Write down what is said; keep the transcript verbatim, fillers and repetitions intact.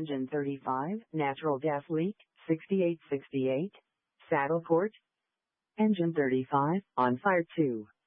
Engine thirty-five, natural gas leak, sixty-eight sixty-eight, saddle port. Engine thirty-five, on fire two.